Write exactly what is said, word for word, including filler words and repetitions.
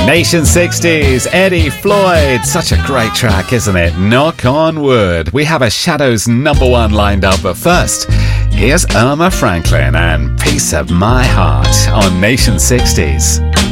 Nation sixties, Eddie Floyd. Such a great track, isn't it? Knock on wood. We have a Shadows number one lined up, but first, here's Irma Franklin and Piece of My Heart on Nation sixties.